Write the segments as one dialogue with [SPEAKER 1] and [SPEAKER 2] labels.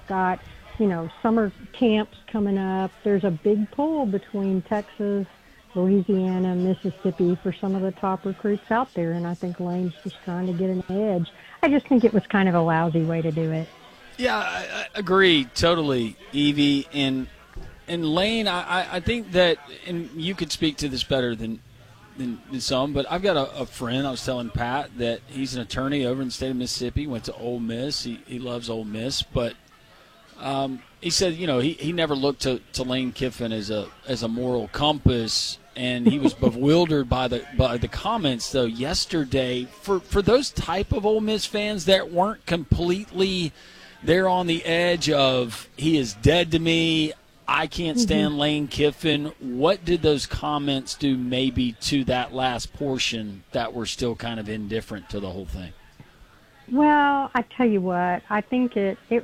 [SPEAKER 1] got, summer camps coming up. There's a big pull between Texas, Louisiana, Mississippi for some of the top recruits out there, and I think Lane's just trying to get an edge. I just think it was kind of a lousy way to do it.
[SPEAKER 2] Yeah, I agree totally, Evie. And Lane, I think that, and you could speak to this better than some, but I've got a friend, I was telling Pat, that he's an attorney over in the state of Mississippi, went to Ole Miss. He loves Ole Miss, but he said, he never looked to Lane Kiffin as a moral compass, and he was bewildered by the comments, though, yesterday. For those type of Ole Miss fans that weren't completely there on the edge of, he is dead to me, I can't stand Lane Kiffin, what did those comments do maybe to that last portion that were still kind of indifferent to the whole thing?
[SPEAKER 1] Well, I tell you what, I think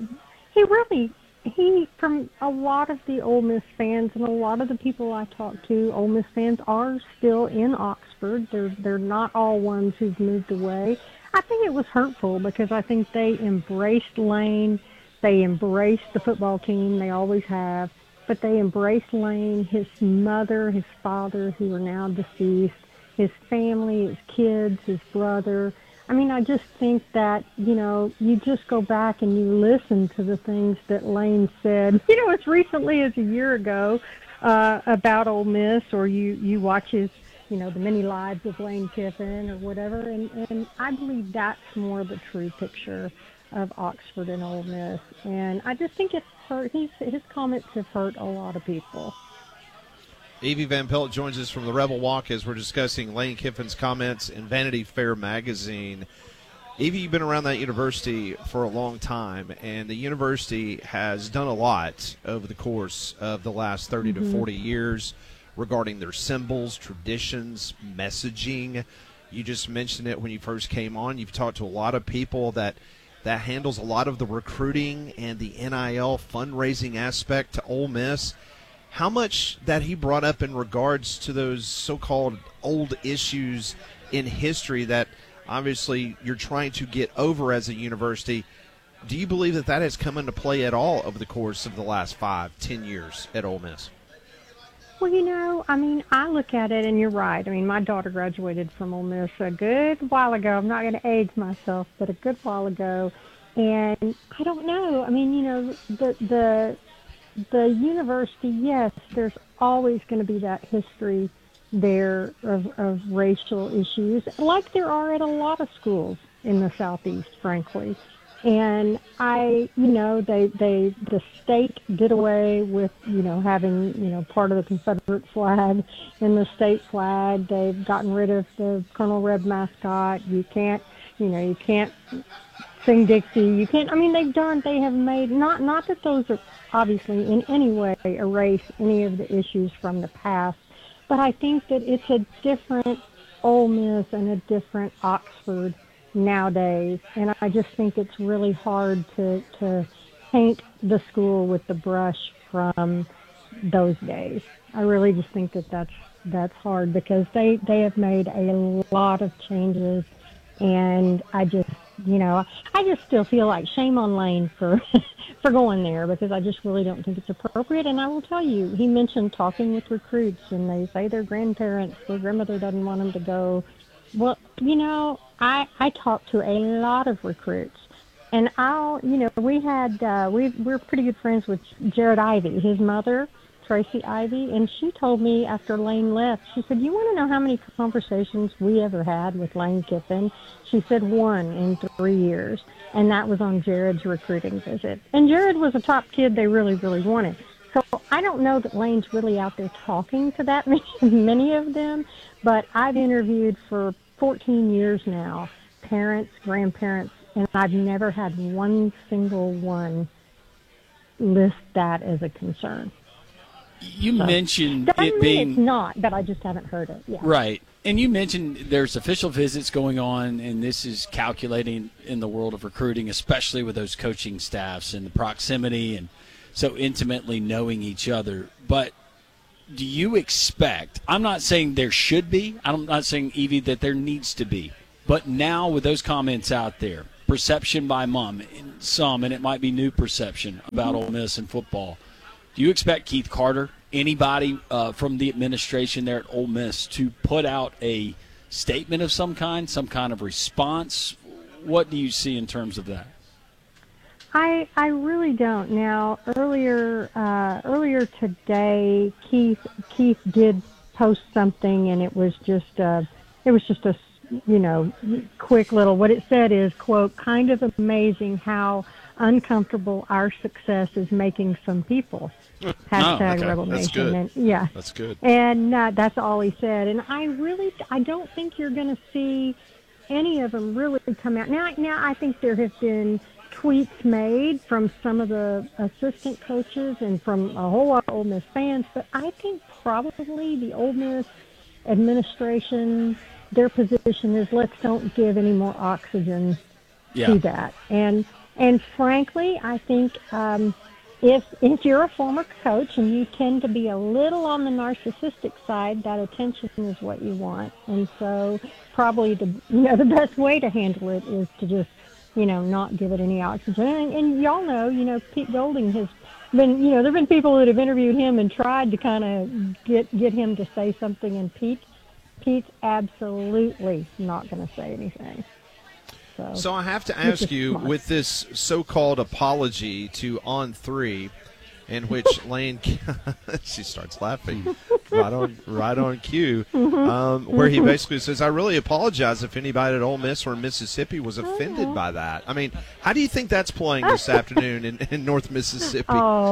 [SPEAKER 1] he, from a lot of the Ole Miss fans and a lot of the people I talk to, Ole Miss fans are still in Oxford. They're not all ones who've moved away. I think it was hurtful because I think they embraced Lane. They embraced the football team. They always have. But they embraced Lane, his mother, his father, who are now deceased, his family, his kids, his brother. I mean, I just think that, you just go back and you listen to the things that Lane said, as recently as a year ago about Ole Miss, or you watch his, the many lives of Lane Kiffin or whatever, and I believe that's more the true picture of Oxford and Ole Miss. And I just think it's hurt. His comments have hurt a lot of people.
[SPEAKER 3] Evie Van Pelt joins us from the Rebel Walk as we're discussing Lane Kiffin's comments in Vanity Fair magazine. Evie, you've been around that university for a long time, and the university has done a lot over the course of the last 30 to 40 years regarding their symbols, traditions, messaging. You just mentioned it when you first came on. You've talked to a lot of people that handles a lot of the recruiting and the NIL fundraising aspect to Ole Miss. How much that he brought up in regards to those so-called old issues in history that obviously you're trying to get over as a university, do you believe that has come into play at all over the course of the last 5-10 years at Ole Miss?
[SPEAKER 1] Well, I look at it, and you're right. My daughter graduated from Ole Miss a good while ago. I'm not going to age myself, but a good while ago. And I don't know. The university, yes, there's always going to be that history there of racial issues, like there are at a lot of schools in the Southeast, frankly. And the state did away with, having, part of the Confederate flag in the state flag. They've gotten rid of the Colonel Reb mascot. You can't sing Dixie. You can't, they have made, not that those are obviously in any way erase any of the issues from the past, but I think that it's a different Ole Miss and a different Oxford nowadays, and I just think it's really hard to paint the school with the brush from those days. I really just think that's hard because they have made a lot of changes, and I just still feel like shame on Lane for for going there, because I just really don't think it's appropriate. And I will tell you, he mentioned talking with recruits, and they say their grandmother doesn't want them to go. Well, I talked to a lot of recruits, and we're pretty good friends with Jared Ivey, his mother, Tracy Ivey, and she told me after Lane left, she said, you want to know how many conversations we ever had with Lane Kiffin? She said 1 in 3 years, and that was on Jared's recruiting visit. And Jared was a top kid they really, really wanted. So I don't know that Lane's really out there talking to that many of them, but I've interviewed for 14 years now, parents, grandparents, and I've never had one single one list that as a concern.
[SPEAKER 2] You mentioned
[SPEAKER 1] it being... It's not, but I just haven't heard it. Yeah.
[SPEAKER 2] Right. And you mentioned there's official visits going on, and this is calculating in the world of recruiting, especially with those coaching staffs and the proximity and so intimately knowing each other. But do you expect – I'm not saying there should be. I'm not saying, Evie, that there needs to be. But now with those comments out there, perception by some, and it might be new perception about Ole Miss and football. Do you expect Keith Carter, anybody from the administration there at Ole Miss, to put out a statement of some kind of response? What do you see in terms of that?
[SPEAKER 1] I really don't. Now, earlier today, Keith did post something, and it was just a quick little. What it said is, quote, kind of amazing how uncomfortable our success is making some people. Hashtag
[SPEAKER 3] okay.
[SPEAKER 1] Rebel
[SPEAKER 3] That's
[SPEAKER 1] Nation.
[SPEAKER 3] good.
[SPEAKER 1] And, yeah,
[SPEAKER 3] That's good.
[SPEAKER 1] And that's all he said. And I don't think you're going to see any of them really come out. Now I think there have been tweets made from some of the assistant coaches and from a whole lot of Ole Miss fans, but I think probably the Ole Miss administration, their position is, let's don't give any more oxygen to that. And frankly, I think if you're a former coach and you tend to be a little on the narcissistic side, that attention is what you want. And so probably the best way to handle it is to just, not give it any oxygen. And y'all know, Pete Golding has been, there have been people that have interviewed him and tried to kind of get him to say something, and Pete's absolutely not going to say anything.
[SPEAKER 3] So I have to ask you, with this so-called apology to On3, in which Lane, she starts laughing right on cue, where he basically says, I really apologize if anybody at Ole Miss or Mississippi was offended by that. I mean, how do you think that's playing this afternoon in North Mississippi?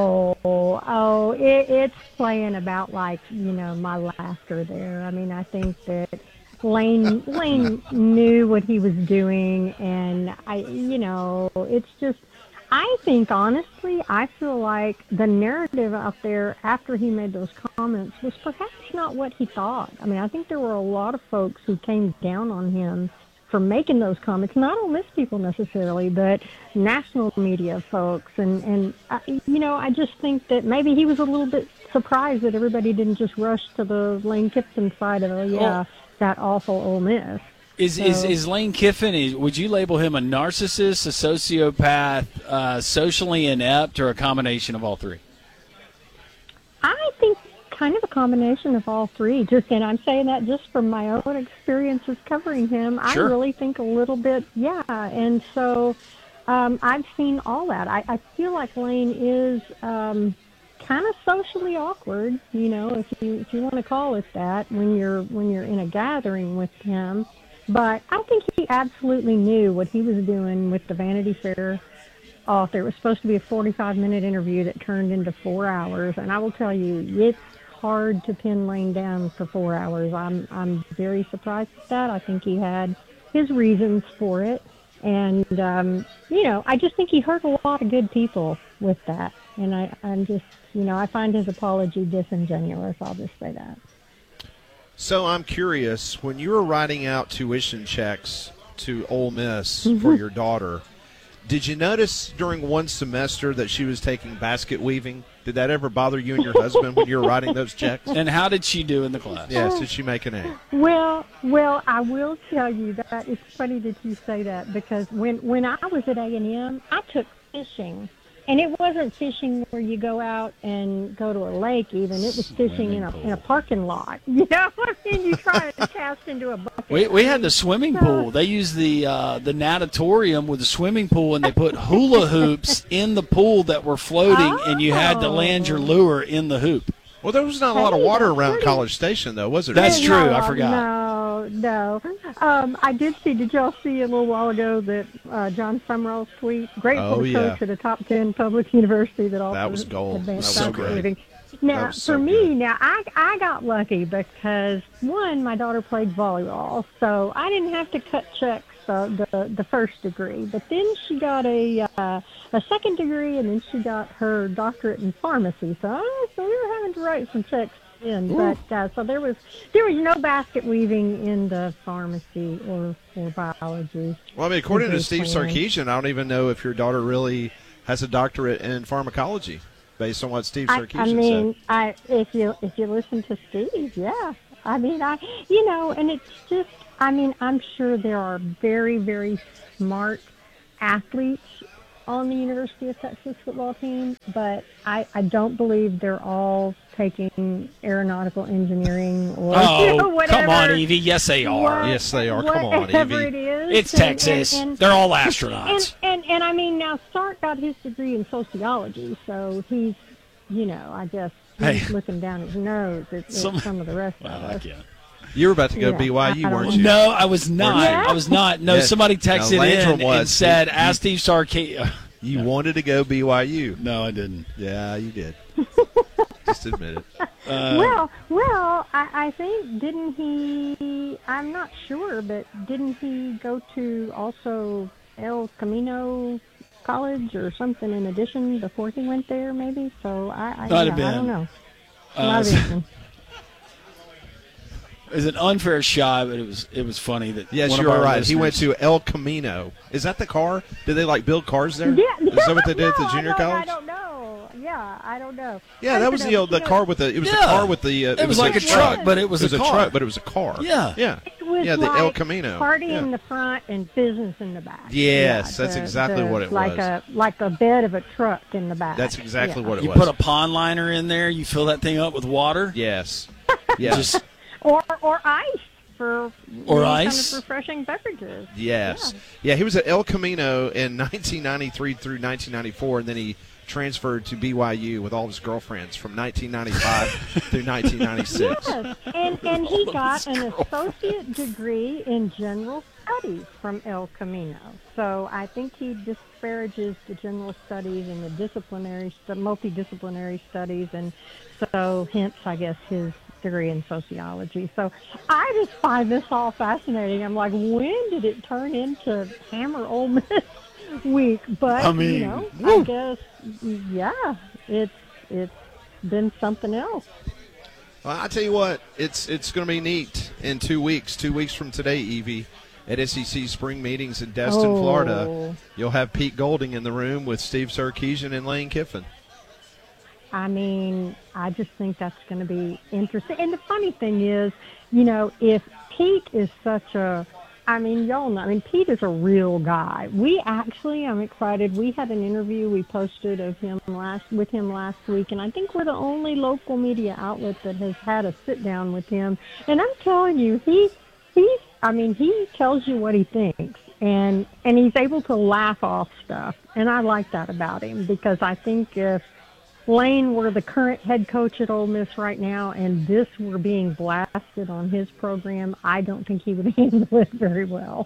[SPEAKER 1] It's playing about like, my laughter there. I mean, I think that Lane knew what he was doing, and it's just, I think honestly, I feel like the narrative out there after he made those comments was perhaps not what he thought. I mean, I think there were a lot of folks who came down on him for making those comments, not Ole Miss people necessarily, but national media folks, and I just think that maybe he was a little bit surprised that everybody didn't just rush to the Lane Kiffin side of that awful Ole Miss.
[SPEAKER 2] Is Lane Kiffin, would you label him a narcissist, a sociopath, socially inept, or a combination of all three?
[SPEAKER 1] I think kind of a combination of all three. And I'm saying that just from my own experiences covering him.
[SPEAKER 2] Sure.
[SPEAKER 1] I really think a little bit, yeah. And so I've seen all that. I feel like Lane is kind of socially awkward, if you want to call it that, when you're in a gathering with him. But I think he absolutely knew what he was doing with the Vanity Fair author. It was supposed to be a 45-minute interview that turned into 4 hours, and I will tell you, it's hard to pin Lane down for 4 hours. I'm very surprised at that. I think he had his reasons for it, and I just think he hurt a lot of good people with that. And I'm just, I find his apology disingenuous. I'll just say that.
[SPEAKER 3] So I'm curious, when you were writing out tuition checks to Ole Miss for your daughter, did you notice during one semester that she was taking basket weaving? Did that ever bother you and your husband when you were writing those checks?
[SPEAKER 2] And how did she do in the class?
[SPEAKER 3] Yes, did she make an A?
[SPEAKER 1] Well, I will tell you that it's funny that you say that, because when I was at A&M, I took fishing. And it wasn't fishing where you go out and go to a lake even. It was fishing in a parking lot. You try to cast into a bucket.
[SPEAKER 2] We had the swimming pool. They used the natatorium with the swimming pool, and they put hula hoops in the pool that were floating, and you had to land your lure in the hoop.
[SPEAKER 3] Well, there was not a lot of water around College Station, though, was there?
[SPEAKER 2] That's true. I forgot.
[SPEAKER 1] No. I did see. Did y'all see a little while ago that John Sumrall's tweet? Grateful to coach at a top 10 public university that also
[SPEAKER 3] that was gold. That was
[SPEAKER 1] so
[SPEAKER 3] great.
[SPEAKER 1] Now, for me, I got lucky because one, my daughter played volleyball, so I didn't have to cut checks the first degree. But then she got a second degree, and then she got her doctorate in pharmacy. So we were having to write some checks in. Ooh. But so there was no basket weaving in the pharmacy or biology.
[SPEAKER 3] Well, I mean, according to Steve Sarkisian, I don't even know if your daughter really has a doctorate in pharmacology, based on what Steve Sarkisian
[SPEAKER 1] said. If you listen to Steve, yeah. I mean, and it's just, I'm sure there are very, very smart athletes on the University of Texas football team, but I don't believe they're all taking aeronautical engineering or whatever.
[SPEAKER 2] Come on, Evie. Yes, they are.
[SPEAKER 3] Yes, they are. Come on,
[SPEAKER 1] whatever
[SPEAKER 3] Evie.
[SPEAKER 1] it is.
[SPEAKER 2] It's Texas. They're all astronauts.
[SPEAKER 1] And I mean, now Stark got his degree in sociology, so he's, I guess he's looking down his nose at some of the rest of us.
[SPEAKER 3] You were about to go BYU, weren't you?
[SPEAKER 2] No, I was not.
[SPEAKER 1] Yeah.
[SPEAKER 2] I was not. No,
[SPEAKER 3] Yes.
[SPEAKER 2] somebody texted
[SPEAKER 3] Landrum
[SPEAKER 2] in
[SPEAKER 3] was.
[SPEAKER 2] and said, ask Steve Stark.
[SPEAKER 3] You wanted to go BYU.
[SPEAKER 2] No, I didn't.
[SPEAKER 3] Yeah, you did. Just admit it.
[SPEAKER 1] Well, I think, didn't he, I'm not sure, but didn't he go to also El Camino College or something in addition before he went there, maybe? So I don't know. Might have been.
[SPEAKER 2] It was an unfair shot, but it was funny that.
[SPEAKER 3] Yes,
[SPEAKER 2] one
[SPEAKER 3] you
[SPEAKER 2] of
[SPEAKER 3] were
[SPEAKER 2] our
[SPEAKER 3] right. He went
[SPEAKER 2] listeners-
[SPEAKER 3] to El Camino. Is that the car? Did they build cars there?
[SPEAKER 1] Yeah,
[SPEAKER 3] Is that what they did at the
[SPEAKER 1] no,
[SPEAKER 3] junior
[SPEAKER 1] I
[SPEAKER 3] college?
[SPEAKER 1] don't know. Yeah, I don't know.
[SPEAKER 3] Yeah, that was the car with the. It was the car with the.
[SPEAKER 2] It was like a truck, but it was a car.
[SPEAKER 3] truck, but it was a car.
[SPEAKER 2] Yeah.
[SPEAKER 3] Yeah.
[SPEAKER 1] It was
[SPEAKER 3] Yeah, the
[SPEAKER 1] like
[SPEAKER 3] El Camino.
[SPEAKER 1] party
[SPEAKER 3] Yeah.
[SPEAKER 1] in the front and business in the back.
[SPEAKER 3] Yes, that's exactly what it
[SPEAKER 1] like
[SPEAKER 3] was.
[SPEAKER 1] Like a bed of a truck in the back.
[SPEAKER 3] That's exactly what it
[SPEAKER 2] You
[SPEAKER 3] was.
[SPEAKER 2] put a pond liner in there, you fill that thing up with water.
[SPEAKER 3] Yes. Yes.
[SPEAKER 2] Just
[SPEAKER 1] Or ice for
[SPEAKER 2] Or
[SPEAKER 1] any
[SPEAKER 2] ice.
[SPEAKER 1] kind of refreshing beverages.
[SPEAKER 3] Yes. Yeah, he was at El Camino in 1993 through 1994, and then he transferred to BYU with all of his girlfriends from 1995 through 1996.
[SPEAKER 1] Yes, and he got an associate degree in general studies from El Camino. So I think he disparages the general studies and the multidisciplinary studies, and so hence, I guess, his degree in sociology. So I just find this all fascinating. I'm like, when did it turn into Hammer Ole Miss week? But
[SPEAKER 2] I mean,
[SPEAKER 1] I guess, yeah, it's been something else.
[SPEAKER 3] Well, I tell you what, it's going to be neat in 2 weeks. 2 weeks from today, Evie, at SEC spring meetings in Destin, Florida, you'll have Pete Golding in the room with Steve Sarkisian and Lane Kiffin.
[SPEAKER 1] I mean, I just think that's going to be interesting. And the funny thing is, if Pete is such a, y'all know, Pete is a real guy. I'm excited. We had an interview we posted of him with him last week, and I think we're the only local media outlet that has had a sit down with him. And I'm telling you, he tells you what he thinks, and he's able to laugh off stuff. And I like that about him, because I think if Lane were the current head coach at Ole Miss right now and this were being blasted on his program, I don't think he would handle it very well.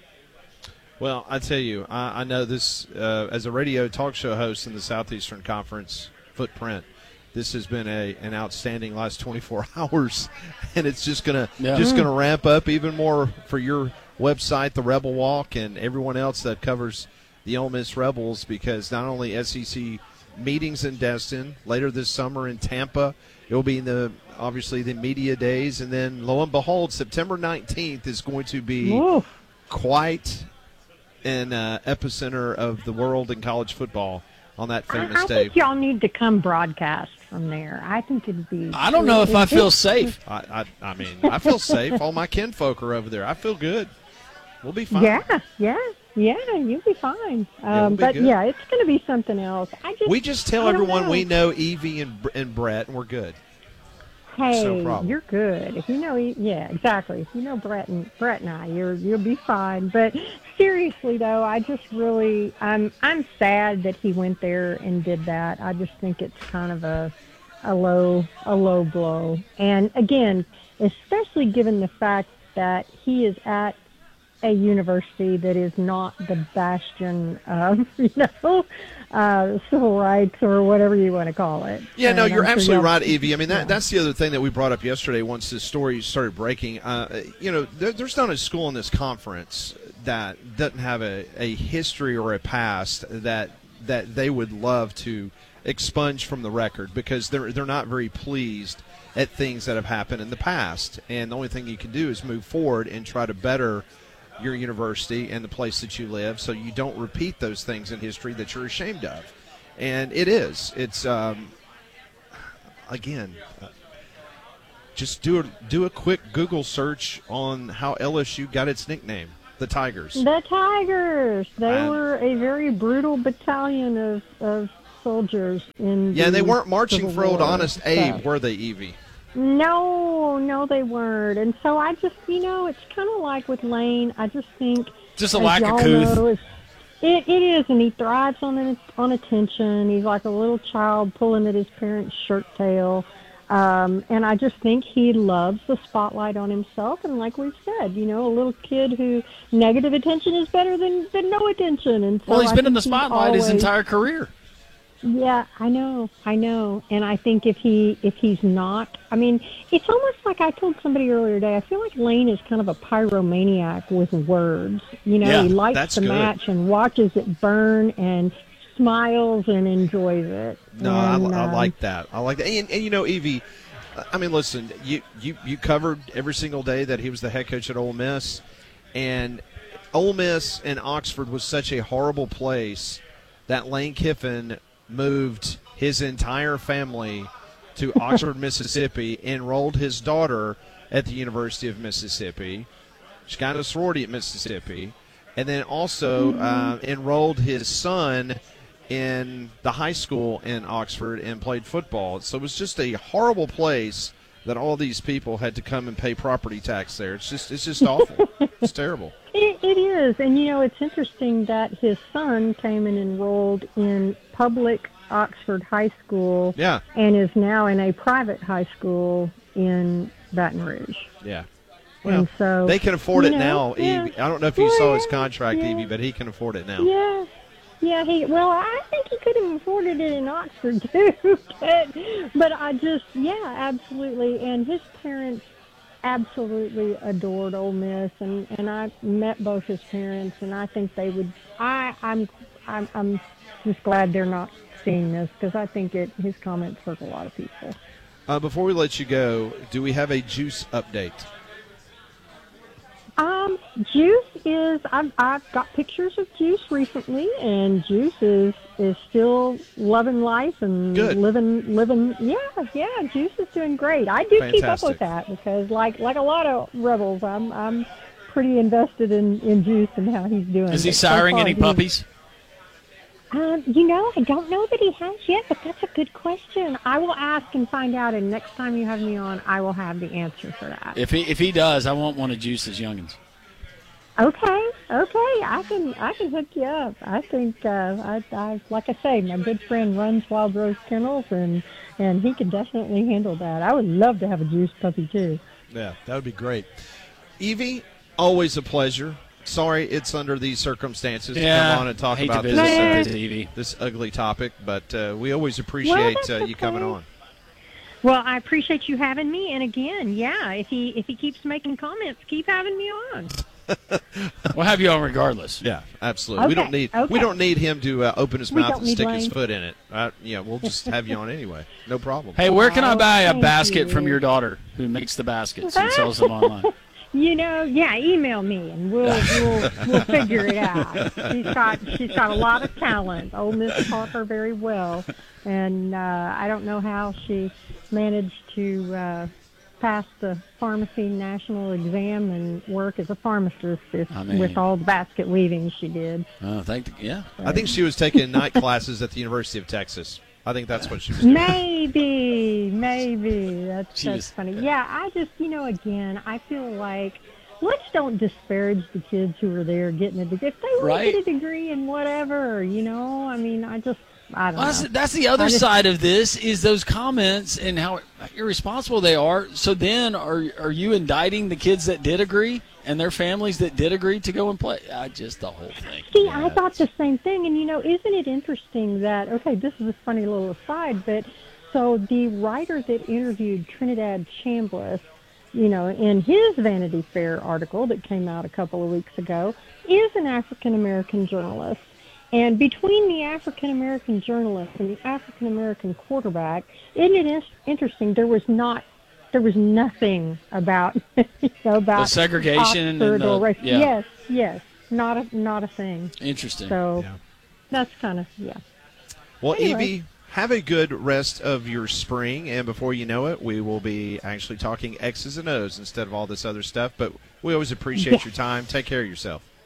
[SPEAKER 3] Well, I tell you, I know this as a radio talk show host in the Southeastern Conference footprint. This has been an outstanding last 24 hours, and it's just gonna ramp up even more for your website, the Rebel Walk, and everyone else that covers the Ole Miss Rebels, because not only SEC meetings in Destin later this summer in Tampa, it will be obviously the media days, and then lo and behold, September 19th is going to be quite an epicenter of the world in college football on that famous day.
[SPEAKER 1] I think y'all need to come broadcast from there. I think it'd be.
[SPEAKER 2] I don't know if I feel safe.
[SPEAKER 3] I mean, I feel safe. All my kinfolk are over there. I feel good. We'll be fine.
[SPEAKER 1] Yeah, you'll be fine.
[SPEAKER 3] We'll be
[SPEAKER 1] but
[SPEAKER 3] good.
[SPEAKER 1] yeah, it's going to be something else.
[SPEAKER 3] We just tell everyone we know Evie and Brett, and we're good.
[SPEAKER 1] Hey,
[SPEAKER 3] No problem.
[SPEAKER 1] you're good. If you know, yeah, exactly. If you know Brett and I, you'll be fine. But seriously though, I just really, I'm sad that he went there and did that. I just think it's kind of a low blow. And again, especially given the fact that he is at a university that is not the bastion of, civil rights or whatever you want to call it.
[SPEAKER 3] Yeah, no,
[SPEAKER 1] And
[SPEAKER 3] you're
[SPEAKER 1] I'm sure
[SPEAKER 3] absolutely
[SPEAKER 1] y'all-
[SPEAKER 3] right, Evie. I mean, that's the other thing that we brought up yesterday once this story started breaking. There's not a school in this conference that doesn't have a history or a past that they would love to expunge from the record, because they're not very pleased at things that have happened in the past. And the only thing you can do is move forward and try to better your university and the place that you live, so you don't repeat those things in history that you're ashamed of. And it's just do a quick Google search on how LSU got its nickname, The Tigers.
[SPEAKER 1] The Tigers. They were a very brutal battalion of soldiers in.
[SPEAKER 3] Yeah, and they weren't marching
[SPEAKER 1] Civil
[SPEAKER 3] for old
[SPEAKER 1] War
[SPEAKER 3] Honest
[SPEAKER 1] stuff.
[SPEAKER 3] Abe, were they, Evie?
[SPEAKER 1] No, they weren't. And so I just, it's kind of like with Lane. I just think
[SPEAKER 2] Just a
[SPEAKER 1] as
[SPEAKER 2] lack of
[SPEAKER 1] y'all
[SPEAKER 2] couth.
[SPEAKER 1] know, it is, and he thrives on attention. He's like a little child pulling at his parents' shirt tail. And I just think he loves the spotlight on himself. And like we've said, a little kid who negative attention is better than no attention. And so
[SPEAKER 2] Well, he's
[SPEAKER 1] I
[SPEAKER 2] been in
[SPEAKER 1] think
[SPEAKER 2] the spotlight his
[SPEAKER 1] always-
[SPEAKER 2] entire career.
[SPEAKER 1] Yeah, I know. And I think if he's not, it's almost like I told somebody earlier today, I feel like Lane is kind of a pyromaniac with words.
[SPEAKER 2] Yeah,
[SPEAKER 1] he lights
[SPEAKER 3] that's
[SPEAKER 1] the
[SPEAKER 3] good.
[SPEAKER 1] match and watches it burn and smiles and enjoys it.
[SPEAKER 3] No,
[SPEAKER 1] And,
[SPEAKER 3] I like that. I like that. And Evie, listen, you covered every single day that he was the head coach at Ole Miss, and Ole Miss and Oxford was such a horrible place that Lane Kiffin moved his entire family to Oxford, Mississippi, enrolled his daughter at the University of Mississippi. She got a sorority at Mississippi, and then also enrolled his son in the high school in Oxford and played football. So it was just a horrible place that all these people had to come and pay property tax there. It's just awful. It's terrible.
[SPEAKER 1] It is. And, it's interesting that his son came and enrolled in public Oxford High School
[SPEAKER 3] Yeah.
[SPEAKER 1] and is now in a private high school in Baton Rouge.
[SPEAKER 3] Yeah.
[SPEAKER 1] And so
[SPEAKER 3] they can afford it
[SPEAKER 1] you
[SPEAKER 3] now,
[SPEAKER 1] know, yeah.
[SPEAKER 3] Evie. I don't know if you
[SPEAKER 1] Well,
[SPEAKER 3] saw his
[SPEAKER 1] yeah,
[SPEAKER 3] contract,
[SPEAKER 1] yeah.
[SPEAKER 3] Evie, but he can afford it now.
[SPEAKER 1] Yeah. Yeah, I think he could have afforded it in Oxford, too. But I just, absolutely. And his parents absolutely adored Ole Miss, and I met both his parents, and I think they would, I'm just glad they're not seeing this, because I think his comments hurt a lot of people.
[SPEAKER 3] Before we let you go, do we have a Juice update?
[SPEAKER 1] Juice is, I've got pictures of Juice recently, and Juice is still loving life and
[SPEAKER 3] Good.
[SPEAKER 1] living. Yeah, Juice is doing great. I do keep up
[SPEAKER 3] Fantastic.
[SPEAKER 1] with that because like a lot of Rebels, I'm pretty invested in Juice and how he's doing.
[SPEAKER 2] Is he
[SPEAKER 1] But so
[SPEAKER 2] siring
[SPEAKER 1] far,
[SPEAKER 2] any puppies?
[SPEAKER 1] I don't know that he has yet, but that's a good question. I will ask and find out, and next time you have me on, I will have the answer for that.
[SPEAKER 2] If he does, I want one of Juice's youngins.
[SPEAKER 1] Okay, I can hook you up. I think I like I say, my good friend runs Wild Rose Kennels, and he can definitely handle that. I would love to have a Juice puppy too.
[SPEAKER 3] Yeah, that would be great. Evie, always a pleasure. Sorry it's under these circumstances to come on and talk
[SPEAKER 2] hate
[SPEAKER 3] about
[SPEAKER 2] to visit
[SPEAKER 1] this.
[SPEAKER 2] with TV.
[SPEAKER 3] this ugly topic, but we always appreciate
[SPEAKER 1] that's
[SPEAKER 3] you coming
[SPEAKER 1] okay.
[SPEAKER 3] on.
[SPEAKER 1] Well, I appreciate you having me, and again, if he keeps making comments, keep having me on.
[SPEAKER 2] We'll have you on regardless.
[SPEAKER 3] Yeah, absolutely. We
[SPEAKER 1] Okay,
[SPEAKER 3] we don't need him to open his
[SPEAKER 1] We
[SPEAKER 3] mouth
[SPEAKER 1] don't
[SPEAKER 3] and
[SPEAKER 1] need
[SPEAKER 3] stick his
[SPEAKER 1] Lane.
[SPEAKER 3] foot in it. We'll just have you on anyway. No problem.
[SPEAKER 2] Hey, where can I
[SPEAKER 1] Oh,
[SPEAKER 2] buy a
[SPEAKER 1] thank
[SPEAKER 2] basket
[SPEAKER 1] you.
[SPEAKER 2] from your daughter who makes the baskets and sells them online?
[SPEAKER 1] Email me and we'll figure it out. She's got a lot of talent. Ole Miss taught her very well, and I don't know how she managed to pass the pharmacy national exam and work as a pharmacist with all the basket weaving she did.
[SPEAKER 2] I
[SPEAKER 3] I think she was taking night classes at the University of Texas. I think that's what she was doing.
[SPEAKER 1] Maybe. That's funny. Yeah, I just, again, I feel like let's don't disparage the kids who are there getting a degree. If they want to get a degree in whatever, I don't know.
[SPEAKER 2] That's the other side of this is those comments and how irresponsible they are. So then are you indicting the kids that did agree and their families that did agree to go and play? Just the whole thing.
[SPEAKER 1] See, I thought the same thing. And, isn't it interesting that, okay, this is a funny little aside, but so the writer that interviewed Trinidad Chambliss, in his Vanity Fair article that came out a couple of weeks ago, is an African-American journalist. And between the African-American journalist and the African-American quarterback, isn't it interesting? There was nothing about about
[SPEAKER 2] the segregation
[SPEAKER 1] Oxford
[SPEAKER 2] and
[SPEAKER 1] or race.
[SPEAKER 2] yeah.
[SPEAKER 1] Yes, not a thing.
[SPEAKER 2] Interesting.
[SPEAKER 1] So that's kind of
[SPEAKER 3] Well,
[SPEAKER 1] Anyway.
[SPEAKER 3] Evie, have a good rest of your spring, and before you know it, we will be actually talking X's and O's instead of all this other stuff. But we always appreciate your time. Take care of yourself.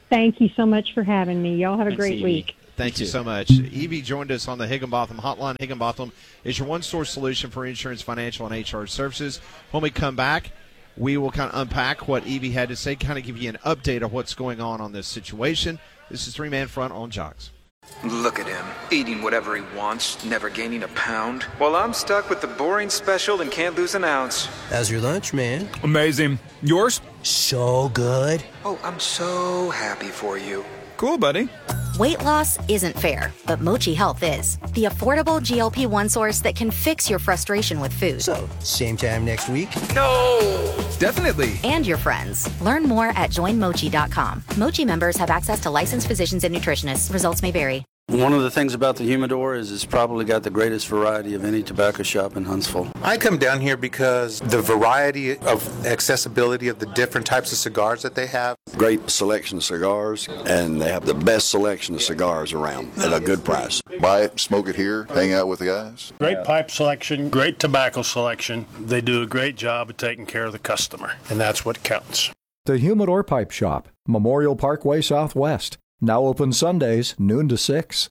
[SPEAKER 1] Thank you so much for having me. Y'all have a
[SPEAKER 2] Thanks,
[SPEAKER 1] great
[SPEAKER 2] Evie.
[SPEAKER 1] week.
[SPEAKER 3] Thank you so much. Evie joined us on the Higginbotham Hotline. Higginbotham is your one-source solution for insurance, financial, and HR services. When we come back, we will kind of unpack what Evie had to say, kind of give you an update of what's going on this situation. This is Three Man Front on Jocks.
[SPEAKER 4] Look at him, eating whatever he wants, never gaining a pound. While I'm stuck with the boring special and can't lose an ounce.
[SPEAKER 5] How's your lunch, man?
[SPEAKER 6] Amazing. Yours?
[SPEAKER 5] So good.
[SPEAKER 4] Oh, I'm so happy for you.
[SPEAKER 6] Cool, buddy.
[SPEAKER 7] Weight loss isn't fair, but Mochi Health is. The affordable GLP-1 source that can fix your frustration with food.
[SPEAKER 5] So, same time next week?
[SPEAKER 4] No!
[SPEAKER 6] Definitely.
[SPEAKER 7] And your friends. Learn more at joinmochi.com. Mochi members have access to licensed physicians and nutritionists. Results may vary.
[SPEAKER 8] One of the things about the Humidor is it's probably got the greatest variety of any tobacco shop in Huntsville.
[SPEAKER 9] I come down here because the variety of accessibility of the different types of cigars that they have.
[SPEAKER 10] Great selection of cigars, and they have the best selection of cigars around at a good price.
[SPEAKER 11] Buy it, smoke it here, hang out with the guys.
[SPEAKER 12] Great pipe selection, great tobacco selection. They do a great job of taking care of the customer, and that's what counts.
[SPEAKER 13] The Humidor Pipe Shop, Memorial Parkway Southwest. Now open Sundays, noon to 6.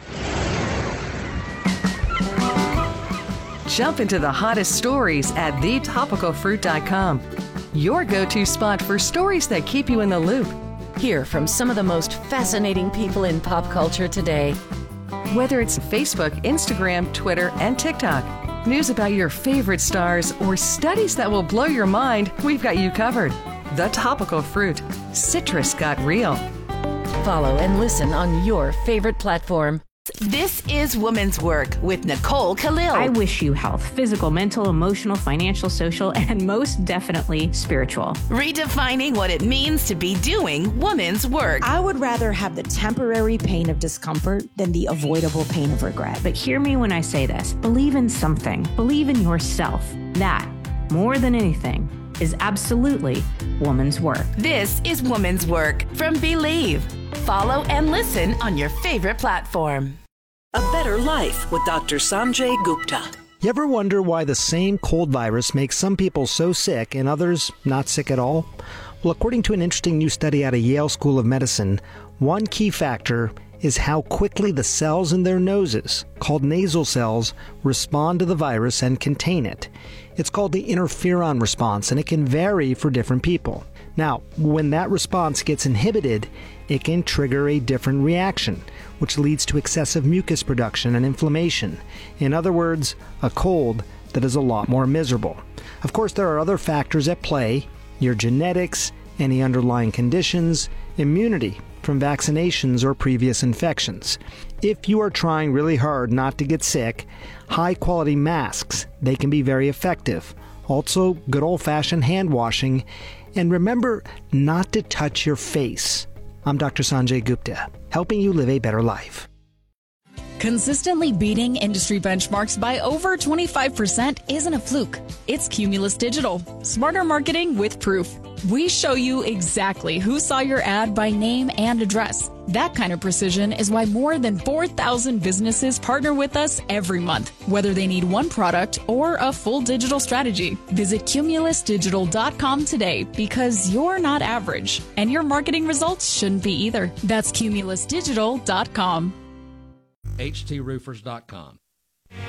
[SPEAKER 14] Jump into the hottest stories at thetopicalfruit.com. Your go-to spot for stories that keep you in the loop.
[SPEAKER 15] Hear from some of the most fascinating people in pop culture today.
[SPEAKER 14] Whether it's Facebook, Instagram, Twitter, and TikTok. News about your favorite stars or studies that will blow your mind, we've got you covered. The Topical Fruit. Citrus got real.
[SPEAKER 15] Follow and listen on your favorite platform.
[SPEAKER 16] This is Woman's Work with Nicole Khalil.
[SPEAKER 17] I wish you health, physical, mental, emotional, financial, social, and most definitely spiritual.
[SPEAKER 16] Redefining what it means to be doing woman's work.
[SPEAKER 18] I would rather have the temporary pain of discomfort than the avoidable pain of regret.
[SPEAKER 17] But hear me when I say this. Believe in something. Believe in yourself. That, more than anything, is absolutely woman's work.
[SPEAKER 16] This is Woman's Work from Believe. Follow and listen on your favorite platform.
[SPEAKER 19] A Better Life with Dr. Sanjay Gupta.
[SPEAKER 20] You ever wonder why the same cold virus makes some people so sick and others not sick at all? Well, according to an interesting new study out of Yale School of Medicine, one key factor is how quickly the cells in their noses, called nasal cells, respond to the virus and contain it. It's called the interferon response, and it can vary for different people. Now, when that response gets inhibited, it can trigger a different reaction, which leads to excessive mucus production and inflammation. In other words, a cold that is a lot more miserable. Of course, there are other factors at play: your genetics, any underlying conditions, immunity from vaccinations or previous infections. If you are trying really hard not to get sick, high-quality masks, they can be very effective. Also, good old-fashioned hand washing. And remember not to touch your face. I'm Dr. Sanjay Gupta, helping you live a better life.
[SPEAKER 21] Consistently beating industry benchmarks by over 25% isn't a fluke. It's Cumulus Digital. Smarter marketing with proof. We show you exactly who saw your ad by name and address. That kind of precision is why more than 4,000 businesses partner with us every month, whether they need one product or a full digital strategy. Visit cumulusdigital.com today because you're not average, and your marketing results shouldn't be either. That's cumulusdigital.com.
[SPEAKER 22] HTRoofers.com.